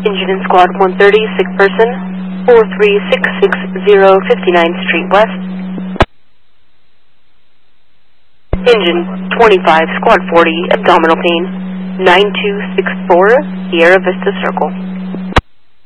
Engine in Squad 130, sick person, 43660 59th Street West. Engine 25, Squad 40, abdominal pain, 9264, Sierra Vista Circle.